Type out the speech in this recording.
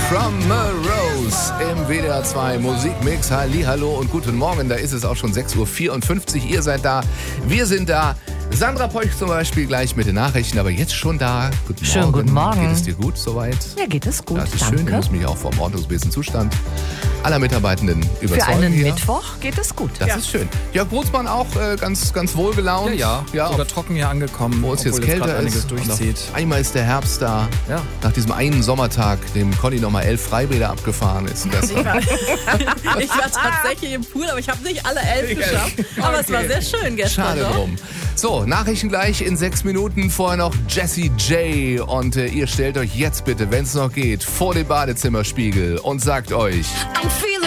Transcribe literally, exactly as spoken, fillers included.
from a Rose im W D R zwei Musikmix. Hallihallo und guten Morgen. Da ist es auch schon sechs Uhr vierundfünfzig. Ihr seid da, wir sind da. Sandra Peuch zum Beispiel gleich mit den Nachrichten, aber jetzt schon da. Guten Morgen. Schönen guten Morgen. Geht es dir gut soweit? Ja, geht es gut. Das ist Danke. schön. Ich muss mich auch vom ordnungsmäßigen Zustand aller Mitarbeitenden überzeugen. Für einen hier. Mittwoch geht es gut. Das ja. ist schön. Jörg Brutzmann auch äh, ganz, ganz wohlgelaunt. Ja, ja, ja sogar auf, trocken hier angekommen, wo es jetzt obwohl kälter grad einiges ist. durchzieht. Und einmal ist der Herbst da. Ja. Nach diesem einen Sommertag, dem Conny nochmal elf Freibäder abgefahren ist. Das Ich war, ich war tatsächlich im Pool, aber ich habe nicht alle elf geschafft. Aber okay. Es war sehr schön gestern. Schade doch. drum. So, Nachrichten gleich in sechs Minuten. Vorher noch Jessie J. Und äh, ihr stellt euch jetzt bitte, wenn es noch geht, vor den Badezimmerspiegel und sagt euch... I'm feeling